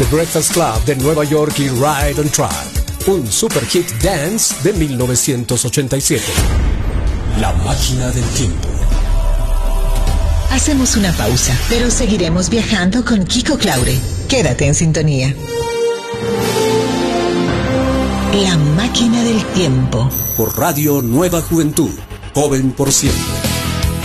The Breakfast Club de Nueva York y Ride and Try, un super hit dance de 1987. La máquina del tiempo. Hacemos una pausa, pero seguiremos viajando con Kiko Claure. Quédate en sintonía. La máquina del tiempo. Por Radio Nueva Juventud, joven por siempre.